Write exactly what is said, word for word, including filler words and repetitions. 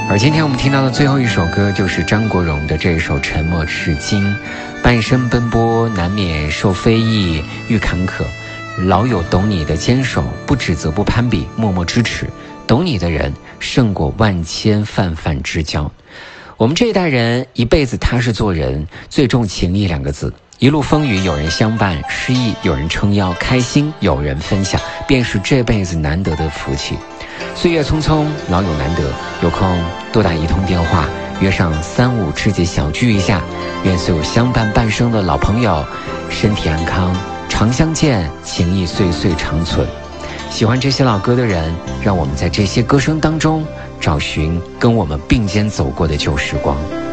而今天我们听到的最后一首歌就是张国荣的这一首《沉默是金》。半生奔波，难免受非议，遇坎坷，老有懂你的坚守，不指责不攀比，默默支持。懂你的人胜过万千泛泛之交。我们这一代人一辈子踏实做人，最重情义两个字。一路风雨有人相伴，失意有人撑腰，开心有人分享，便是这辈子难得的福气。岁月匆匆，老友难得，有空多打一通电话，约上三五知己小聚一下。愿所有相伴半生的老朋友身体安康，常相见，情谊岁岁长存。喜欢这些老歌的人，让我们在这些歌声当中找寻跟我们并肩走过的旧时光。